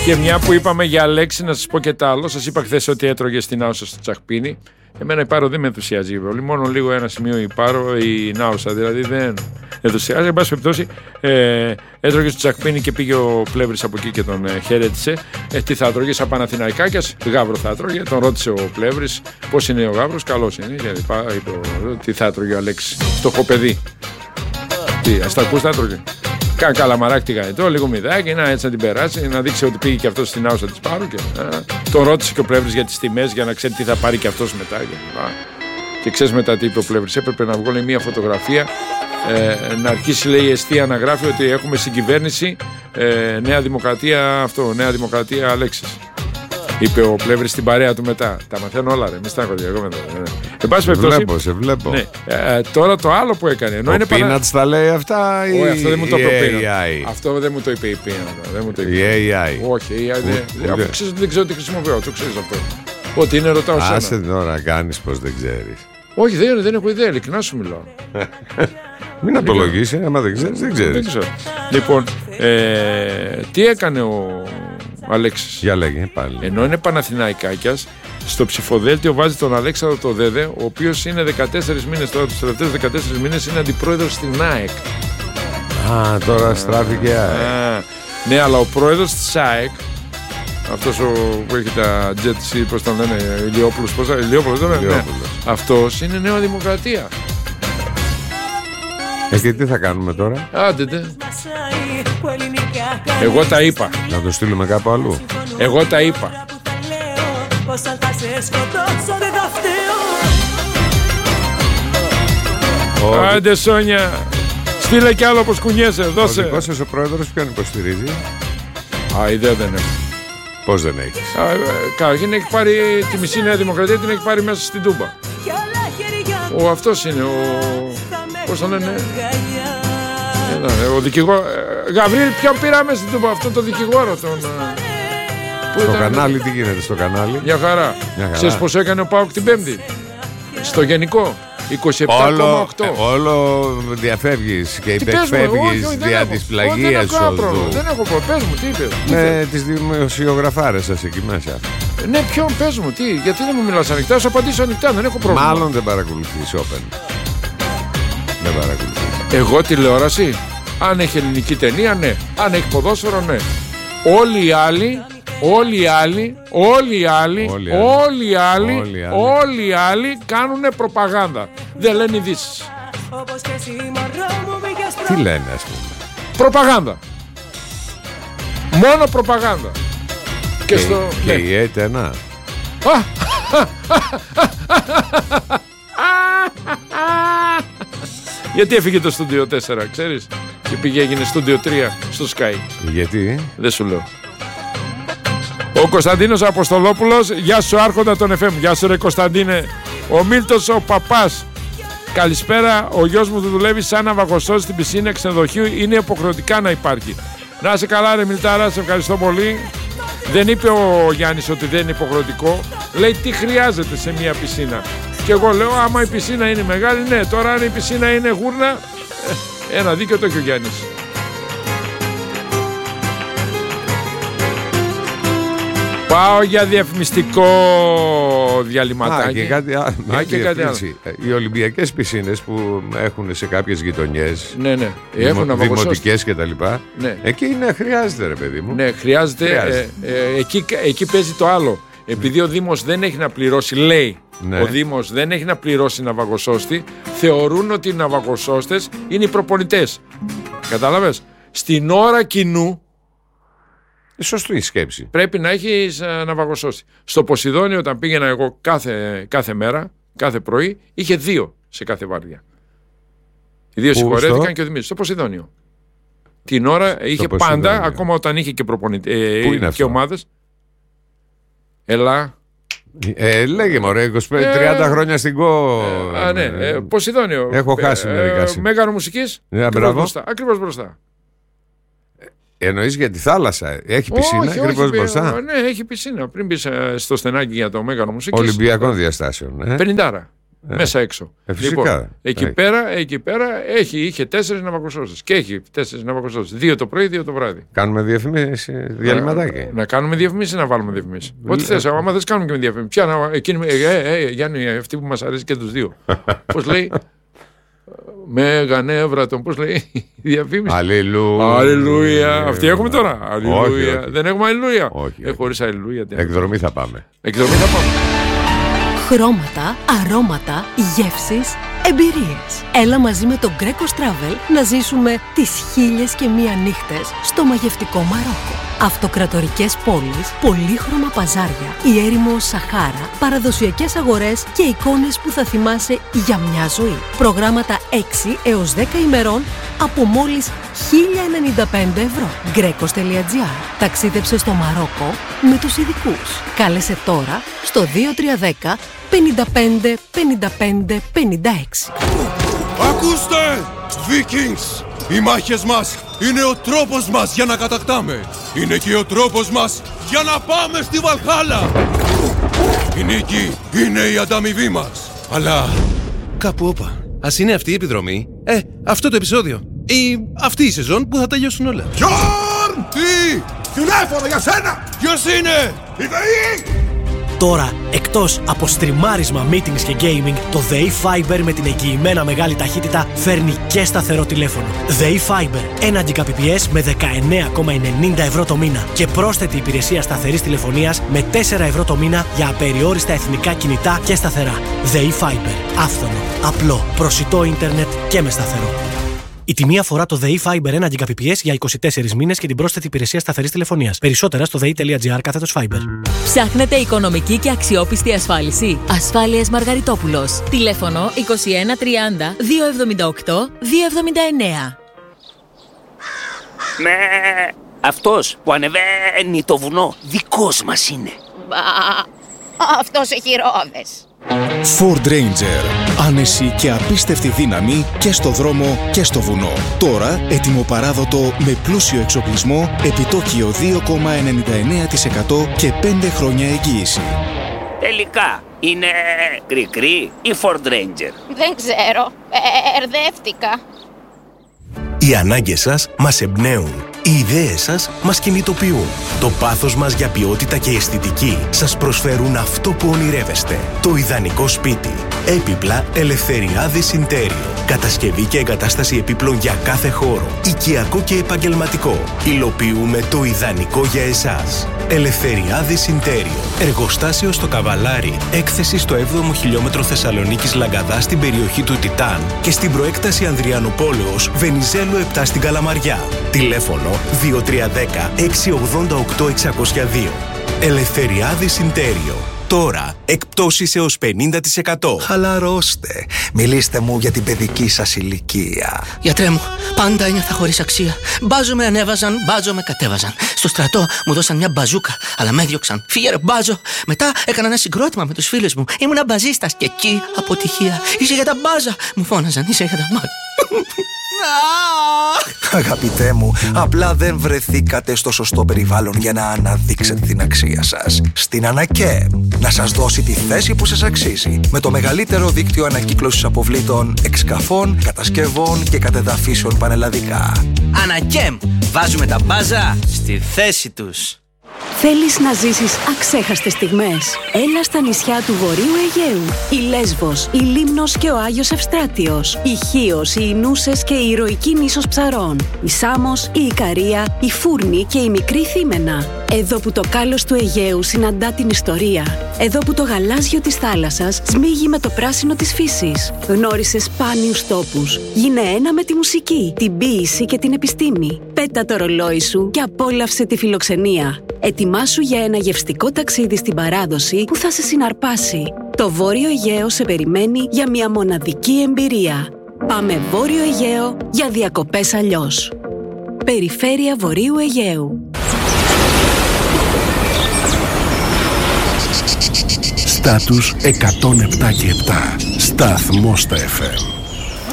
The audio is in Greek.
Και μια που είπαμε για Αλέξη, να σας πω και τ' άλλο. Σας είπα χθες ότι έτρωγε στην Άουσα στο Τσαχπίνι. Εμένα η Πάρο δεν με ενθουσιάζει πολύ. Μόνο λίγο ένα σημείο η Πάρο, η Άουσα δηλαδή δεν ενθουσιάζει. Εν πάση περιπτώσει, έτρωγε στο Τσαχπίνι και πήγε ο Πλεύρης από εκεί και τον χαιρέτησε. Τι θα έτρωγε, σαν Παναθηναϊκάκιας, γάβρο θα έτρωγε. Τον ρώτησε ο Πλεύρης πώς είναι ο γάβρος, καλός είναι. Είπε τι θα έτρωγε ο Αλέξης, φτωχό παιδί. Τι, αστακούς θα έτρωγε. Κάνει καλαμαράκι γανιτό, λίγο μηδάκι, έτσι να την περάσει, να δείξει ότι πήγε και αυτό στην Άουσα της Πάρου. Τον ρώτησε και ο Πλεύρης για τις τιμές, για να ξέρει τι θα πάρει και αυτός μετά. Και ξέρεις μετά τι είπε ο Πλεύρης, έπρεπε να βγάλει μια φωτογραφία, να αρχίσει, λέει, η εστία να γράφει ότι έχουμε συγκυβέρνηση Νέα Δημοκρατία αυτό, Νέα Δημοκρατία Αλέξης. Είπε ο Πλεύρης στην παρέα του μετά. Τα μαθαίνω όλα, ρε. Μη στάχονται εγώ μετά. Εν πάση περιπτώσει. Σε βλέπω. Ναι. Τώρα το άλλο που έκανε. Ενώ ο Peanuts τα λέει αυτά ή όχι, αυτό δεν μου το είπε ο AI. Αυτό δεν μου το είπε η Peanuts. Η AI. Όχι, η AI. Αφού ξέρεις ότι δεν ξέρω τι χρησιμοποιώ. Το ξέρεις αυτό. Ό,τι είναι ρωτάω σένα. Άσε τώρα να κάνεις πως δεν ξέρεις. Όχι, δεν έχω ιδέα. Ειλικρινά σου μιλάω. Μην απολογίσει, άμα δεν ξέρεις, δεν ξέρεις. Λοιπόν, τι έκανε ο Αλέξης. Για λέγε πάλι. Ενώ είναι Παναθηναϊκάκιας, στο ψηφοδέλτιο βάζει τον Αλέξανδρο το Δέδε, ο οποίος είναι 14 μήνες τώρα, τους τελευταίους 14 μήνες είναι αντιπρόεδρος στην ΑΕΚ. Τώρα στράφηκε ΑΕΚ. Ναι, αλλά ο πρόεδρος της ΑΕΚ, αυτός που έχει τα jet, πώς τον λένε, Ηλιόπουλος, αυτός είναι Νέα Δημοκρατία. Και τι θα κάνουμε τώρα? Άντε. Εγώ τα είπα. Να το στείλουμε κάπου αλλού. Εγώ τα είπα. Άντε Σόνια, στείλε κι άλλο πως κουνιέσαι, δώσε. Ο δικός σας ο πρόεδρος ποιον υποστηρίζει? Ιδέα δεν έχω. Πώς δεν έχεις? Καταρχήν έχει πάρει τη μισή Νέα Δημοκρατία, την έχει πάρει μέσα στην Τούμπα. Αυτός είναι πώς το λένε, ο δικηγόρος. Γαβρίλ, ποιον πήραμε στην Τούμπα? Αυτόν τον δικηγόρο τον... Στο κανάλι τι γίνεται στο κανάλι? Μια χαρά. Ξέρεις πως έκανε ο ΠΑΟΚ την Πέμπτη? Στο γενικό 27,8. Όλο διαφεύγεις και υπεκφεύγεις δια της πλαγίας οδού. Δεν έχω πρόβλημα. Πες μου, τι είπε? Με τις δημοσιογραφάρες σας εκεί μέσα. Ναι, ποιον, πες μου, γιατί δεν μου μιλάς ανοιχτά? Θα σου απαντήσω ανοιχτά, δεν έχω πρόβλημα. Μάλλον δεν παρακολουθείς Open. Δεν παρακολουθείς. Εγώ τηλεόραση? Αν έχει ελληνική ταινία, ναι. Αν έχει ποδόσφαιρο, ναι. Όλοι οι άλλοι κάνουν προπαγάνδα. Δεν λένε ειδήσεις. Τι λένε, ας πούμε? Προπαγάνδα. Μόνο προπαγάνδα. Και η ΕΤΕΝΑ. Γιατί έφυγε το Studio 4, ξέρεις? Και πήγε, έγινε Studio 3 στο Sky. Γιατί? Δεν σου λέω. Ο Κωνσταντίνος Αποστολόπουλος, γεια σου άρχοντα των FM. Γεια σου ρε Κωνσταντίνε. Ο Μίλτος ο Παπάς, καλησπέρα. Ο γιος μου δουλεύει σαν ναυαγοσός στην πισίνα ξενοδοχείου. Είναι υποχρεωτικά να υπάρχει. Να είσαι καλά ρε Μιλτάρα, σε ευχαριστώ πολύ. Δεν είπε ο Γιάννης ότι δεν είναι υποχρεωτικό. Λέει τι χρειάζεται σε μια πισίνα. Και εγώ λέω άμα η πισίνα είναι μεγάλη, ναι. Τώρα αν η πισίνα είναι γούρνα, ένα δίκιο το έχει ο Γιάννης. Πάω για διαφημιστικό διαλυματάκι. Και κάτι άλλο. Οι Ολυμπιακές πισίνες που έχουν σε κάποιες γειτονιές, ναι. δημοτικές και τα λοιπά, ναι. Εκεί χρειάζεται ρε παιδί μου. Ναι, χρειάζεται. Εκεί παίζει το άλλο. Επειδή ο Δήμος δεν έχει να πληρώσει, λέει, ναι. Ο Δήμος δεν έχει να πληρώσει ναυαγοσώστη, θεωρούν ότι οι ναυαγοσώστες είναι οι προπονητές. Κατάλαβες? Στην ώρα κοινού σωστή σκέψη. Πρέπει να έχεις ναυαγοσώστη. Στο Ποσειδόνιο, όταν πήγαινα εγώ κάθε μέρα, κάθε πρωί, είχε 2 σε κάθε βάρδια. Οι 2 συγχωρέθηκαν και ο Δημήτρης. Στο Ποσειδόνιο. Την ώρα είχε πάντα, ακόμα όταν είχε και προπονητές και ομάδες. Έλα. Λέγε μωρέ, 30 χρόνια στην ΚΟ. Ναι, Ποσειδόνιο. Έχω χάσει μερικά. Μέγαρο Μουσικής. Ακριβώς μπροστά. Εννοείς για τη θάλασσα? Έχει πισίνα ακριβώς μπροστά? Ναι, έχει πισίνα. Πριν μπεις στο στενάκι για το Μέγαρο Μουσικής. Ολυμπιακών διαστάσεων. 50. Μέσα έξω. Φυσικά. Λοιπόν, εκεί πέρα είχε 4 ναυαγοσώστες. Και έχει 4 ναυαγοσώστες. 2 το πρωί, 2 το βράδυ. Κάνουμε διαφημίσεις, διαλυματάκι. Να κάνουμε διαφημίσεις ή να βάλουμε διαφημίσεις. Ό,τι θες. Άμα θες, κάνουμε και με διαφημίσεις. Γιάννη, αυτή που μας αρέσει και τους δύο. Πώς λέει. Μέγα νεύρατον, πώς λέει η διαφήμιση. Αλληλούια. Αυτή έχουμε τώρα. Αλληλούια. Δεν έχουμε αλληλούια. Χωρίς αλληλούια. Εκδρομή θα πάμε. Χρώματα, αρώματα, γεύσεις, εμπειρίες. Έλα μαζί με το Greco Travel να ζήσουμε τις 1001 νύχτες στο μαγευτικό Μαρόκο. Αυτοκρατορικές πόλεις, πολύχρωμα παζάρια, η έρημο Σαχάρα, παραδοσιακές αγορές και εικόνες που θα θυμάσαι για μια ζωή. Προγράμματα 6 έως 10 ημερών από μόλις 1.095 ευρώ. Grecos.gr. Ταξίδεψε στο Μαρόκο με τους ειδικούς. Κάλεσε τώρα στο 2310 55 55 56. Ακούστε! Vikings! Οι μάχες μας είναι ο τρόπος μας για να κατακτάμε. Είναι και ο τρόπος μας για να πάμε στη Βαλχάλα. Η νίκη είναι η ανταμοιβή μας. Αλλά κάπου όπα. Ας είναι αυτή η επιδρομή, αυτό το επεισόδιο ή αυτή η σεζόν που θα τελειώσουν όλα. Γιόρν! Τι! Τηλέφωνο για σένα! Ποιος είναι? Η ΔΕΗ! Τώρα, εκτός από στριμάρισμα, meetings και gaming, το ΔΕΗ Fiber με την εγγυημένα μεγάλη ταχύτητα φέρνει και σταθερό τηλέφωνο. ΔΕΗ Fiber, 1 Gbps με 19,90 ευρώ το μήνα και πρόσθετη υπηρεσία σταθερής τηλεφωνίας με 4 ευρώ το μήνα για απεριόριστα εθνικά κινητά και σταθερά. ΔΕΗ Fiber, άφθονο, απλό, προσιτό ίντερνετ και με σταθερό. Η τιμή αφορά το ΔΕΗ Fiber 1 Gbps για 24 μήνες και την πρόσθετη υπηρεσία σταθερής τηλεφωνίας. Περισσότερα στο dei.gr/Fiber. Ψάχνετε οικονομική και αξιόπιστη ασφάλιση? Ασφάλειες Μαργαριτόπουλος. Τηλέφωνο 2130 278 279. Με αυτός που ανεβαίνει το βουνό δικός μας είναι. Αυτός έχει ρόδες. Ford Ranger. Άνεση και απίστευτη δύναμη και στο δρόμο και στο βουνό. Τώρα έτοιμο με πλούσιο εξοπλισμό, επιτόκιο 2,99% και 5 χρόνια εγγύηση. Τελικά είναι κρικρή ή Ford Ranger? Δεν ξέρω. Ερδεύτηκα. Οι ανάγκες σας μας εμπνέουν. Οι ιδέες σας μας κινητοποιούν. Το πάθος μας για ποιότητα και αισθητική σας προσφέρουν αυτό που ονειρεύεστε. Το ιδανικό σπίτι. Έπιπλα Ελευθεριάδης Ιντέριο. Κατασκευή και εγκατάσταση επίπλων για κάθε χώρο. Οικιακό και επαγγελματικό. Υλοποιούμε το ιδανικό για εσάς. Ελευθεριάδης Ιντέριο. Εργοστάσιο στο Καβαλάρι. Έκθεση στο 7ο χιλιόμετρο Θεσσαλονίκης Λαγκαδά στην περιοχή του Τιτάν και στην προέκταση Ανδριανοπόλεως Βενιζέλου 7 στην Καλαμαριά. Τηλέφωνο 2310 688 602. Ελευθεριάδης Ιντέριο. Τώρα, εκπτώσεις έως 50%. Χαλαρώστε. Μιλήστε μου για την παιδική σας ηλικία. Γιατρέ μου, πάντα ένιωθα χωρίς αξία. Μπάζο με ανέβαζαν, μπάζο με κατέβαζαν. Στο στρατό μου δώσαν μια μπαζούκα, αλλά με έδιωξαν. Φύγε ρε μπάζο. Μετά έκανα ένα συγκρότημα με τους φίλους μου. Ήμουνα μπαζίστας και εκεί αποτυχία. Είσαι για τα μπάζα. Μου φώναζαν, είσαι για τα μπάζα. Αγαπητέ μου, απλά δεν βρεθήκατε στο σωστό περιβάλλον για να αναδείξετε την αξία σας. Στην Ανακέμ, να σας δώσει τη θέση που σας αξίζει. Με το μεγαλύτερο δίκτυο ανακύκλωσης αποβλήτων, εξκαφών, κατασκευών και κατεδαφίσεων πανελλαδικά. Ανακέμ, βάζουμε τα μπάζα στη θέση τους. Θέλεις να ζήσεις αξέχαστες στιγμές? Έλα στα νησιά του Βορείου Αιγαίου. Η Λέσβος, η Λίμνος και ο Άγιος Ευστράτιος. Η Χίος, οι Ινούσες και η ηρωική νήσος Ψαρών. Η Σάμος, η Ικαρία, η Φούρνη και η Μικρή Θήμαινα. Εδώ που το κάλος του Αιγαίου συναντά την ιστορία. Εδώ που το γαλάζιο της θάλασσας σμίγει με το πράσινο της φύσης. Γνώρισε σπάνιους τόπους. Γίνε ένα με τη μουσική, την ποίηση και την επιστήμη. Πέτα το ρολόι σου και απόλαυσε τη φιλοξενία. Ετοιμάσου για ένα γευστικό ταξίδι στην παράδοση που θα σε συναρπάσει. Το Βόρειο Αιγαίο σε περιμένει για μια μοναδική εμπειρία. Πάμε Βόρειο Αιγαίο για διακοπές αλλιώς. Περιφέρεια Βορείου Αιγαίου. Στάτους 107 και 7. Σταθμός στα FM.